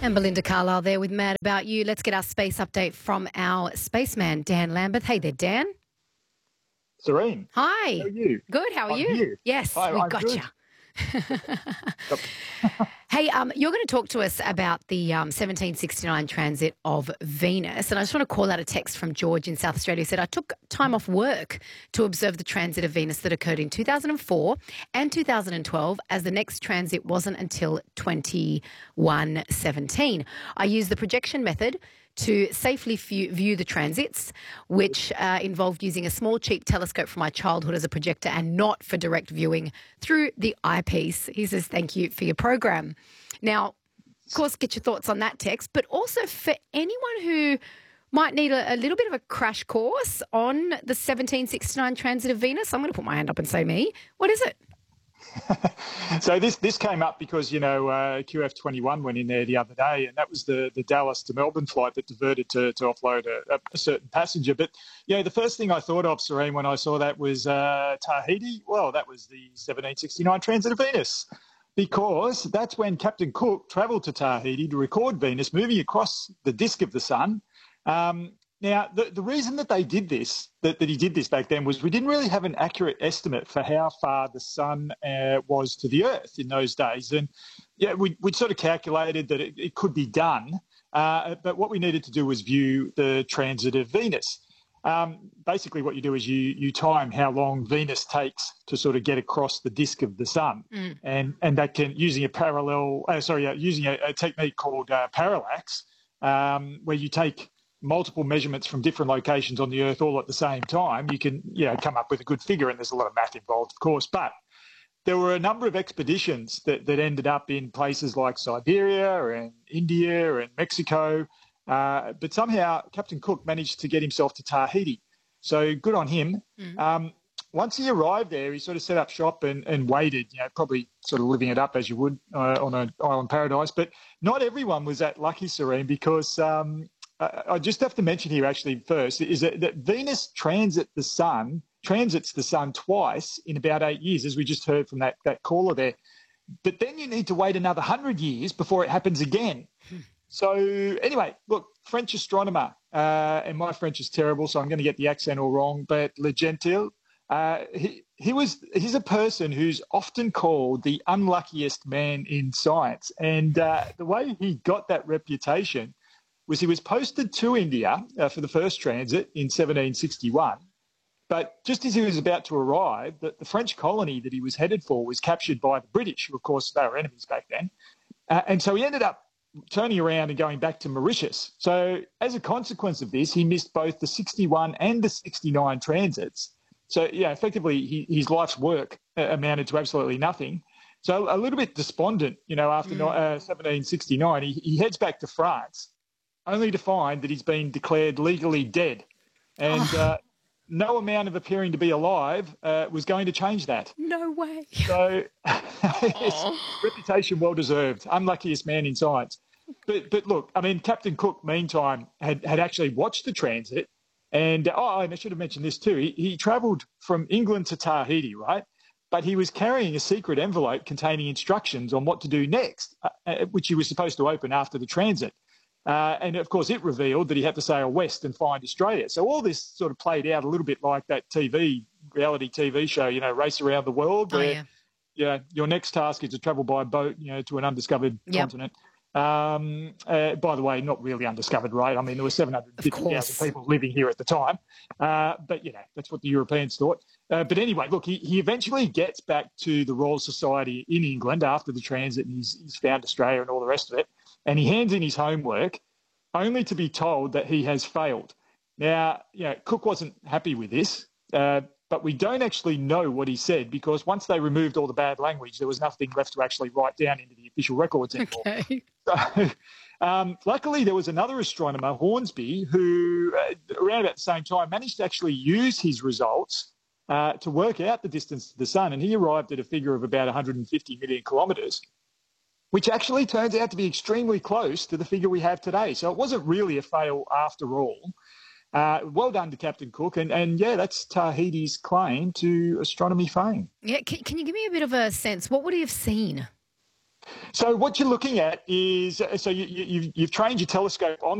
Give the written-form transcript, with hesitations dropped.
And Belinda Carlisle there with Mad About You. Let's get our space update from our spaceman, Dan Lambeth. Hey there, Dan. Serene. Hi. How are you? Good. How are I'm you? here. Yes, Hi, we I'm got good. you. Hey, you're going to talk to us about the 1769 transit of Venus. And I just want to call out a text from George in South Australia. He said, I took time off work to observe the transit of Venus that occurred in 2004 and 2012, as the next transit wasn't until 2117. I used the projection method to safely view the transits, which involved using a small, cheap telescope from my childhood as a projector and not for direct viewing through the eyepiece. He says, thank you for your program. Now, of course, get your thoughts on that text, but also for anyone who might need a little bit of a crash course on the 1769 transit of Venus. I'm going to put my hand up and say me. What is it? So this came up because, QF21 went in there the other day, and that was the Dallas to Melbourne flight that diverted to offload a certain passenger. But, the first thing I thought of, Serene, when I saw that was Tahiti. Well, that was the 1769 transit of Venus, because that's when Captain Cook travelled to Tahiti to record Venus moving across the disk of the sun. Now, the reason that they did this, that he did this back then, was we didn't really have an accurate estimate for how far the sun was to the Earth in those days. And, we'd sort of calculated that it could be done, but what we needed to do was view the transit of Venus. Basically, what you do is you time how long Venus takes to sort of get across the disk of the sun, and that can using a technique called parallax, where you take multiple measurements from different locations on the Earth all at the same time. You can come up with a good figure, and there's a lot of math involved, of course. But there were a number of expeditions that ended up in places like Siberia and India and Mexico. But somehow Captain Cook managed to get himself to Tahiti. So good on him. Once he arrived there, he sort of set up shop and waited, probably sort of living it up as you would on an island paradise. But not everyone was that lucky, Serene, because I just have to mention here actually first is that Venus transits the sun twice in about 8 years, as we just heard from that caller there. But then you need to wait another 100 years before it happens again. So anyway, look, French astronomer, and my French is terrible, so I'm going to get the accent all wrong, but Le Gentil, he's a person who's often called the unluckiest man in science. And the way he got that reputation was he was posted to India for the first transit in 1761. But just as he was about to arrive, the French colony that he was headed for was captured by the British, who, of course, they were enemies back then. And so he ended up turning around and going back to Mauritius. So as a consequence of this, he missed both the 61 and the 69 transits. So, effectively, his life's work amounted to absolutely nothing. So a little bit despondent, after 1769, he heads back to France, only to find that he's been declared legally dead. And no amount of appearing to be alive was going to change that. No way. So his reputation well-deserved, unluckiest man in science. But look, I mean, Captain Cook, meantime, had actually watched the transit. And, and I should have mentioned this too, he travelled from England to Tahiti, right? But he was carrying a secret envelope containing instructions on what to do next, which he was supposed to open after the transit. And, of course, it revealed that he had to sail west and find Australia. So all this sort of played out a little bit like that reality TV show, Race Around the World, where your next task is to travel by boat, to an undiscovered continent. By the way, not really undiscovered, right? I mean, there were 750,000 people living here at the time. But, that's what the Europeans thought. But anyway, look, he eventually gets back to the Royal Society in England after the transit, and he's found Australia and all the rest of it. And he hands in his homework only to be told that he has failed. Now, Cook wasn't happy with this, but we don't actually know what he said, because once they removed all the bad language, there was nothing left to actually write down into the official records anymore. Okay. So, luckily, there was another astronomer, Hornsby, who around about the same time managed to actually use his results to work out the distance to the sun, and he arrived at a figure of about 150 million kilometres, which actually turns out to be extremely close to the figure we have today. So it wasn't really a fail after all. Well done to Captain Cook. And that's Tahiti's claim to astronomy fame. Yeah, can you give me a bit of a sense? What would he have seen? So what you're looking at is, so you've trained your telescope on